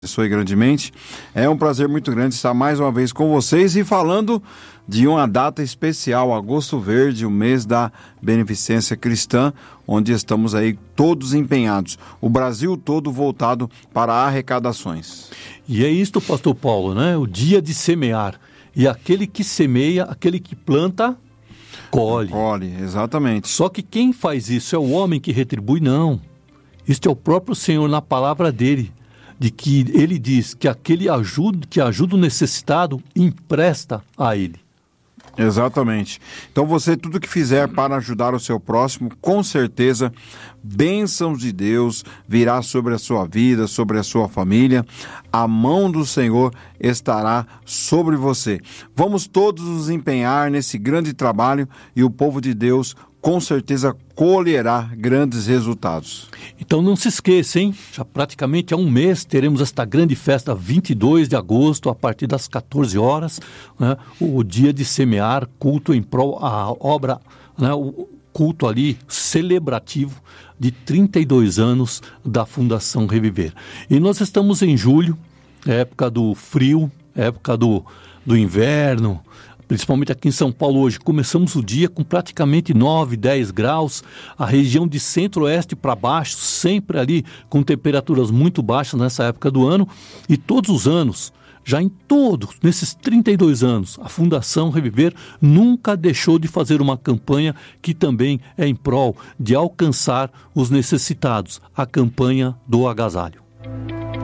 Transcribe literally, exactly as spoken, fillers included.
Abençoe grandemente. É um prazer muito grande estar mais uma vez com vocês e falando de uma data especial, Agosto Verde, o mês da beneficência cristã, onde estamos aí todos empenhados, o Brasil todo voltado para arrecadações. E é isto, pastor Paulo, né? O dia de semear. E aquele que semeia, aquele que planta, colhe. Colhe, exatamente. Só que quem faz isso é o homem que retribui? Não. Isto é o próprio Senhor na palavra dele, de que ele diz que aquele ajuda, que ajuda o necessitado empresta a ele. Exatamente. Então você, tudo que fizer para ajudar o seu próximo, com certeza, bênçãos de Deus virá sobre a sua vida, sobre a sua família. A mão do Senhor estará sobre você. Vamos todos nos empenhar nesse grande trabalho e o povo de Deus com certeza colherá grandes resultados. Então não se esqueça, hein? Já praticamente há um mês teremos esta grande festa, vinte e dois de agosto, a partir das quatorze horas, né? O dia de semear, culto em prol, a obra, né? O culto ali celebrativo de trinta e dois anos da Fundação Reviver. E nós estamos em julho, época do frio, época do, do inverno, principalmente aqui em São Paulo hoje. Começamos o dia com praticamente nove, dez graus, a região de centro-oeste para baixo, sempre ali com temperaturas muito baixas nessa época do ano, e todos os anos, já em todos, nesses trinta e dois anos, a Fundação Reviver nunca deixou de fazer uma campanha que também é em prol de alcançar os necessitados, a campanha do agasalho.